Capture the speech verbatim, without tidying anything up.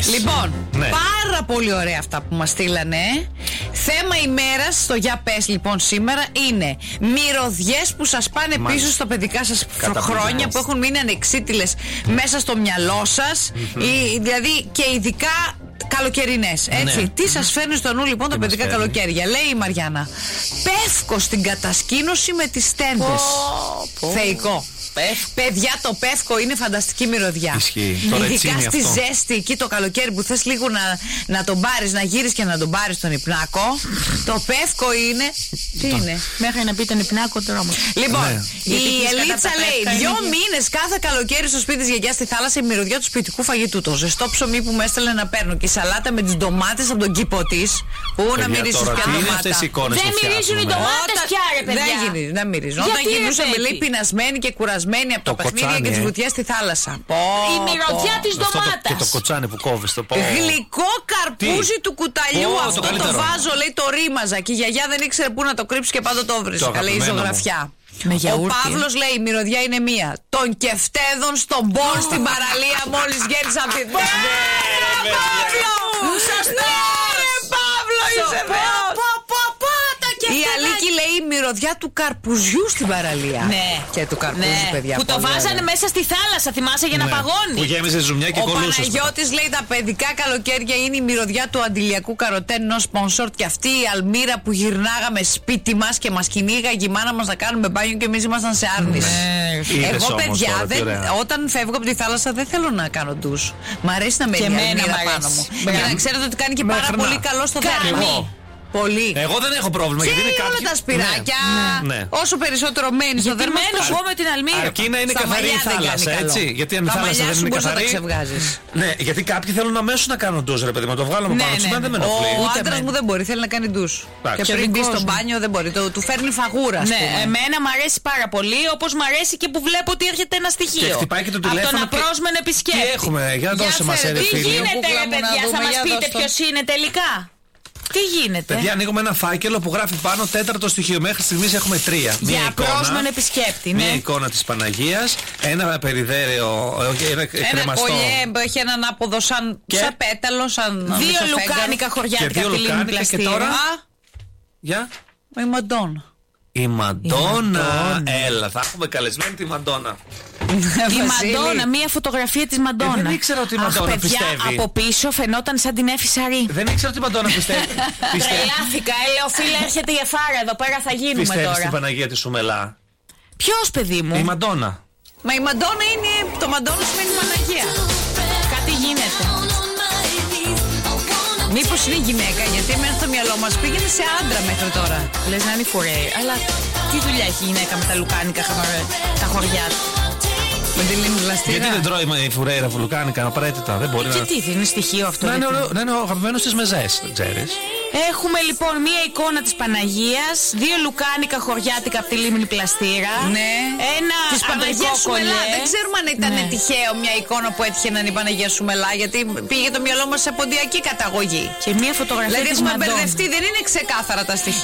εμείς. Λοιπόν, ναι. πάρα πολύ ωραία αυτά που μας στείλανε. Θέμα ημέρας στο Για Πες λοιπόν σήμερα είναι μυρωδιές που σας πάνε Μάλιστα. πίσω στα παιδικά σας χρόνια, που έχουν μείνει ανεξίτηλες μέσα στο μυαλό σας, mm-hmm. ή, δηλαδή και ειδικά καλοκαιρινές, έτσι. Ναι. Τι σας φέρνει στο νου λοιπόν τα παιδικά φέρνει. καλοκαίρια? Λέει η Μαριάννα, πεύκο στην κατασκήνωση με τις τέντες. Oh, oh. Θεϊκό. Πεύκο. Παιδιά, το πεύκο είναι φανταστική μυρωδιά. Ισχύει. Ειδικά στη αυτό. ζέστη, εκεί το καλοκαίρι που θες λίγο να, να τον πάρεις, να γύρεις και να τον πάρεις τον υπνάκο. Το πεύκο είναι. Τι είναι? Μέχρι να πει τον υπνάκο τώρα όμως. Λοιπόν, ναι. η Ελίτσα λέει: Δυο μήνες κάθε καλοκαίρι στο σπίτι της γιαγιάς στη θάλασσα, η μυρωδιά του σπιτικού φαγητού. Το ζεστό ψωμί που με έστελνε να παίρνω και η σαλάτα με τις ντομάτες από τον κήπο της. Πού να μυρίσεις πια ντομάτα? Δεν μυρίζουν οι ντομάτες πια, ρε παιδιά. Δεν μυρίζουν. Όταν γυρνούσαμε λέει πεινασμένοι και κουρασμένοι από τα παιχνίδια και τις βουτιές στη θάλασσα. Η μυρωδιά της ντομάτας. Και το κοτσάνι που κόβεις το πω. Γλυκό καρπούζι του κουταλιού. Αυτό το βάζω, λέει, το ρήμαζα και η γιαγιά δεν ήξερε πού να το κρύψει και πάντα το βρίσκει. Καλή ζωγραφιά. Ο Παύλος λέει: η μυρωδιά είναι μία. Των κεφτέδων στον μπολ στην παραλία μόλις γέννησα από τη θάλασσα. Παύλο! Σωστά! Παύλο, είσαι Θεός! Η Αλίκη λέει η μυρωδιά του καρπουζιού στην παραλία. Ναι. Και του καρπούζι, ναι. παιδιά. Που το βάζανε ωραία. μέσα στη θάλασσα, θυμάσαι, για να ναι. παγώνει. Που γέμιζε ζουμιά και κολούσες. Ο Παναγιώτης λέει τα παιδικά καλοκαίρια είναι η μυρωδιά του αντιλιακού καροτέν ενός σπονσόρ. Και αυτή η αλμύρα που γυρνάγαμε σπίτι μας και μας κυνήγαγε η μάνα μας να κάνουμε μπάνιο και εμείς ήμασταν σε άρνηση. Ναι. Εγώ, παιδιά, τώρα, δεν, όταν φεύγω από τη θάλασσα δεν θέλω να κάνω ντους. Μ' αρέσει να μένει η αλμύρα πάνω μου. Και να ξέρετε ότι κάνει και πάρα πολύ καλό στο δέρμα. Πολύ. Εγώ δεν έχω πρόβλημα. Και γιατί είναι όλα κάποιοι... τα σπυράκια. Ναι. Ναι. Όσο περισσότερο μένει στο δέρμα. Εγώ με την αλμύρα. Αρκεί να είναι καθαρή η θάλασσα, έτσι. Γιατί αν η θάλασσα δεν είναι καθαρή. Ναι, γιατί κάποιοι θέλουν αμέσως να κάνουν ντους, ρε παιδί μου. Το βγάλουμε πάνω του, δεν με ενοχλεί. Ο άντρας μου δεν μπορεί, θέλει να κάνει ντους. Και πριν μπει στο μπάνιο δεν μπορεί. Του φέρνει φαγούρα. Ναι, εμένα μου αρέσει πάρα πολύ, όπως μου αρέσει και που βλέπω ότι έρχεται ένα στοιχείο. Και χτυπάει και το τηλέφωνο. Από τον απρόσμενο επισκέπτη. Τι έχουμε, για δώσε μας ένα φίλο. Τι γίνεται, ρε παιδιά, θα μας πείτε ποιος είναι τελικά? Τι γίνεται? Παιδιά, ανοίγουμε ένα φάκελο που γράφει πάνω τέταρτο στοιχείο. Μέχρι στιγμής έχουμε τρία. Για απρόσμενο επισκέπτη. Μία ναι. εικόνα της Παναγίας, ένα περιδέρεο, ένα κρεμαστό. Ένα κολλιέ, έχει έναν άποδο σαν, και... σαν πέταλο, σαν. Δύο λουκάνικα χωριάτικα από τη λίμνη Πλαστήρα. Και τώρα. Για. Η Μαντόνα. Η Μαντόνα. Έλα, θα έχουμε καλεσμένη τη Μαντόνα. Η Μαντόνα, μία φωτογραφία της Μαντόνα. Ε, δεν ήξερα ότι η Μαντόνα Αχ, παιδιά, πιστεύει. Από πίσω φαινόταν σαν την Έφη Σαρή. Δεν ήξερα ότι η Μαντόνα πιστεύει. Τρελάθηκα, ε, λέω φίλε, έρχεται η Εφάρα εδώ πέρα, θα γίνουμε πιστεύεις τώρα. Πιστεύεις στην Παναγία τη Σουμελά? Ποιος, παιδί μου? Η Μαντόνα. Μα η Μαντόνα είναι. Το Μαντόνα σημαίνει Παναγία. Κάτι γίνεται. Μήπως είναι γυναίκα, γιατί μέσα στο μυαλό μας πήγαινε σε άντρα μέχρι τώρα. Λες να είναι φορέι. Αλλά τι δουλειά έχει η γυναίκα με τα λουκάνικα, τα χωριά του? Με τη λίμνη Πλαστήρα. Γιατί δεν τρώει η φουρέιρα βουλκάνικα απαραίτητα? Δεν μπορεί και να. Τι, είναι στοιχείο αυτό? Να είναι ο, να είναι ο αγαπημένος της μεζές, δεν ξέρεις. Έχουμε λοιπόν μία εικόνα της Παναγίας, δύο λουκάνικα χωριάτικα από τη λίμνη Πλαστήρα. Ναι. Ένα της Παναγίας Σουμελά. Δεν ξέρουμε αν ήταν ναι. τυχαίο μια εικόνα που έτυχε να είναι η Παναγία Σουμελά, γιατί πήγε το μυαλό μας σε ποντιακή καταγωγή. Και μία φωτογραφία. Δηλαδή της έχουμε Μαντόνα. μπερδευτεί, δεν είναι ξεκάθαρα τα στοιχεία.